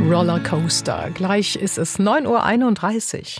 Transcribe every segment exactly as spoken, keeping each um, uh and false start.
Rollercoaster. Gleich ist es neun Uhr einunddreißig.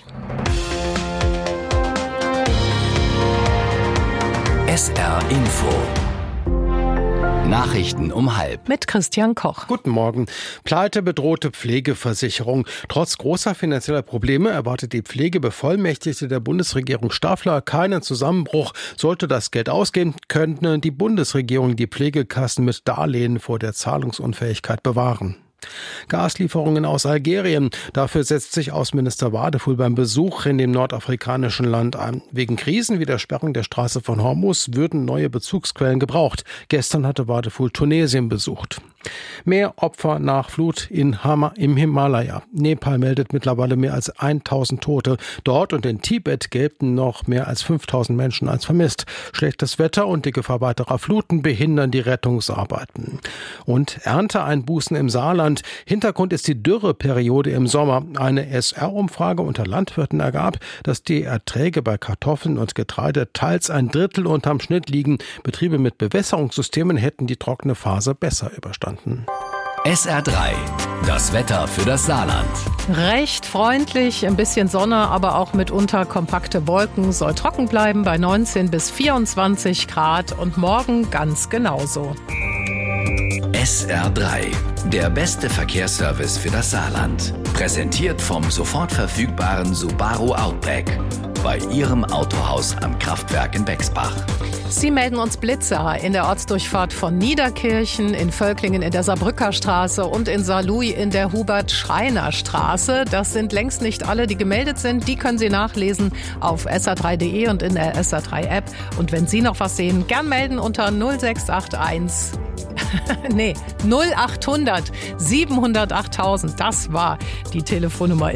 S R Info. Nachrichten um halb. Mit Christian Koch. Guten Morgen. Pleite bedrohte Pflegeversicherung. Trotz großer finanzieller Probleme erwartet die Pflegebevollmächtigte der Bundesregierung Staffler keinen Zusammenbruch. Sollte das Geld ausgehen, könnte die Bundesregierung die Pflegekassen mit Darlehen vor der Zahlungsunfähigkeit bewahren. Gaslieferungen aus Algerien. Dafür setzt sich Außenminister Wadefuhl beim Besuch in dem nordafrikanischen Land ein. Wegen Krisen wie der Sperrung der Straße von Hormuz würden neue Bezugsquellen gebraucht. Gestern hatte Wadefuhl Tunesien besucht. Mehr Opfer nach Flut in Hama, im Himalaya. Nepal meldet mittlerweile mehr als tausend Tote. Dort und in Tibet gelten noch mehr als fünftausend Menschen als vermisst. Schlechtes Wetter und die Gefahr weiterer Fluten behindern die Rettungsarbeiten. Und Ernteeinbußen im Saarland. Hintergrund ist die Dürreperiode im Sommer. Eine S R-Umfrage unter Landwirten ergab, dass die Erträge bei Kartoffeln und Getreide teils ein Drittel unterm Schnitt liegen. Betriebe mit Bewässerungssystemen hätten die trockene Phase besser überstanden. S R drei. Das Wetter für das Saarland. Recht freundlich, ein bisschen Sonne, aber auch mitunter kompakte Wolken. Soll trocken bleiben bei neunzehn bis vierundzwanzig Grad und morgen ganz genauso. S R drei. Der beste Verkehrsservice für das Saarland. Präsentiert vom sofort verfügbaren Subaru Outback. Bei Ihrem Autohaus am Kraftwerk in Bexbach. Sie melden uns Blitzer in der Ortsdurchfahrt von Niederkirchen, in Völklingen in der Saarbrücker Straße und in Saarlouis in der Hubert-Schreiner-Straße. Das sind längst nicht alle, die gemeldet sind. Die können Sie nachlesen auf S R drei punkt de und in der S R drei App. Und wenn Sie noch was sehen, gern melden unter null sechs acht eins. nee, null achthundert siebenhundertacht tausend. Das war die Telefonnummer.